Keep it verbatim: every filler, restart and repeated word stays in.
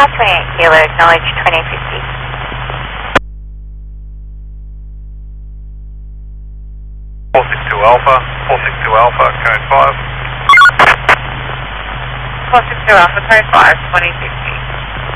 twenty-eight kilo, acknowledge twenty fifty. four six two Alpha, four six two Alpha, code five. four six two Alpha, code five, twenty fifty.